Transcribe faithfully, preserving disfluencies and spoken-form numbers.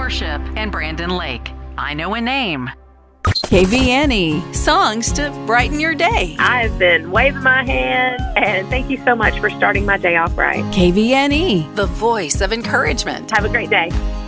worship, and Brandon Lake. I Know a Name. K V N E, songs to brighten your day. I've been waving my hand, and thank you so much for starting my day off right. K V N E, The voice of encouragement. Have a great day.